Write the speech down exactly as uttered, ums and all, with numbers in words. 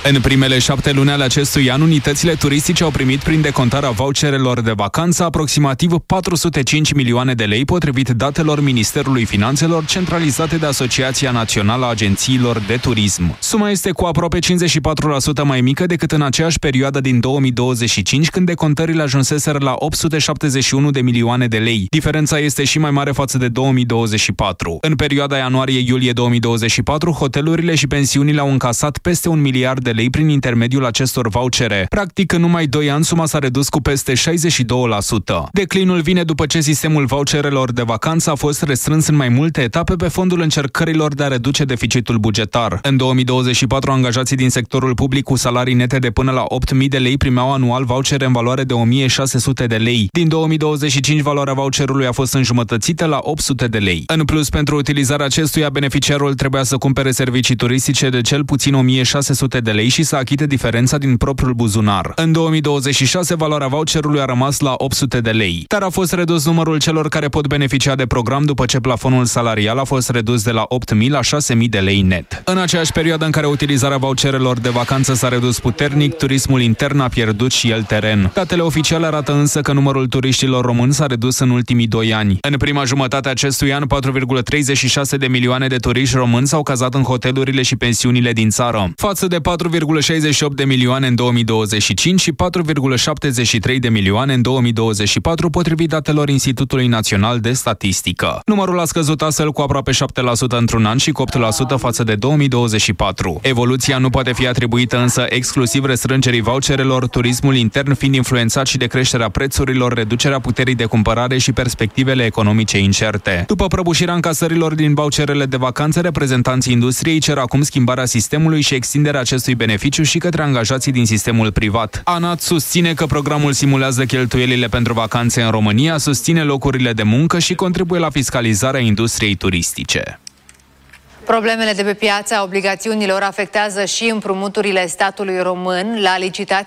În primele șapte luni ale acestui an, unitățile turistice au primit prin decontarea voucherelor de vacanță aproximativ patru sute cinci milioane de lei, potrivit datelor Ministerului Finanțelor centralizate de Asociația Națională a Agențiilor de Turism. Suma este cu aproape cincizeci și patru la sută mai mică decât în aceeași perioadă din două mii douăzeci și cinci, când decontările ajunseseră la opt sute șaptezeci și unu de milioane de lei. Diferența este și mai mare față de două mii douăzeci și patru. În perioada ianuarie-iulie două mii douăzeci și patru, hotelurile și pensiunile au încasat peste un miliard de lei prin intermediul acestor vouchere. Practic, în numai doi ani, suma s-a redus cu peste șaizeci și doi la sută. Declinul vine după ce sistemul voucherelor de vacanță a fost restrâns în mai multe etape pe fondul încercărilor de a reduce deficitul bugetar. În două mii douăzeci și patru, angajații din sectorul public cu salarii nete de până la opt mii de lei primeau anual vouchere în valoare de o mie șase sute de lei. Din două mii douăzeci și cinci, valoarea voucherului a fost înjumătățită la opt sute de lei. În plus, pentru utilizarea acestuia, beneficiarul trebuia să cumpere servicii turistice de cel puțin o mie șase sute de lei și să achite diferența din propriul buzunar. În două mii douăzeci și șase, valoarea voucherului a rămas la opt sute de lei, dar a fost redus numărul celor care pot beneficia de program după ce plafonul salarial a fost redus de la opt mii la șase mii de lei net. În aceeași perioadă în care utilizarea voucherelor de vacanță s-a redus puternic, turismul intern a pierdut și el teren. Datele oficiale arată însă că numărul turiștilor români s-a redus în ultimii doi ani. În prima jumătate a acestui an, patru virgulă treizeci și șase de milioane de turiști români s-au cazat în hotelurile și pensiunile din țară, față de patru virgulă șaizeci și opt de milioane în două mii douăzeci și cinci și patru virgulă șaptezeci și trei de milioane în două mii douăzeci și patru, potrivit datelor Institutului Național de Statistică. Numărul a scăzut astfel cu aproape șapte la sută într-un an și cu opt la sută față de două mii douăzeci și patru. Evoluția nu poate fi atribuită însă exclusiv restrângerii voucherelor, turismul intern fiind influențat și de creșterea prețurilor, reducerea puterii de cumpărare și perspectivele economice incerte. După prăbușirea încasărilor din voucherele de vacanță, reprezentanții industriei cer acum schimbarea sistemului și extinderea acestui beneficiu și către angajații din sistemul privat. ANAT susține că programul simulează cheltuielile pentru vacanțe în România, susține locurile de muncă și contribuie la fiscalizarea industriei turistice. Problemele de pe piața obligațiunilor afectează și împrumuturile statului român. La licitație